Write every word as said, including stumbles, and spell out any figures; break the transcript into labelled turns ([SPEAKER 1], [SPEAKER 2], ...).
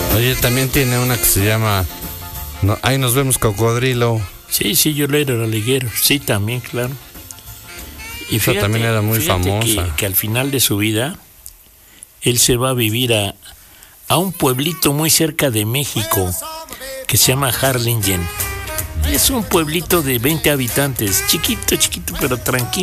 [SPEAKER 1] Oye, también tiene una que se llama no, Ahí nos vemos, cocodrilo.
[SPEAKER 2] Sí, sí, yo era el liguero. Sí, también, claro. Y
[SPEAKER 1] Esa
[SPEAKER 2] fíjate,
[SPEAKER 1] también era muy famosa.
[SPEAKER 2] Que, que al final de su vida, él se va a vivir a, a un pueblito muy cerca de México que se llama Harlingen. Es un pueblito de veinte habitantes, chiquito, chiquito, pero tranquilo.